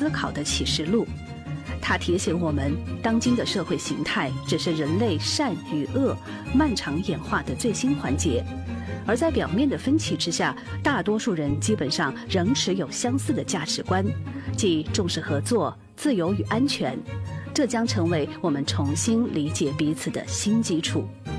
思考的启示录。它提醒我们，当今的社会形态只是人类善与恶漫长演化的最新环节，而在表面的分歧之下，大多数人基本上仍持有相似的价值观，即重视合作、自由与安全。这将成为我们重新理解彼此的新基础。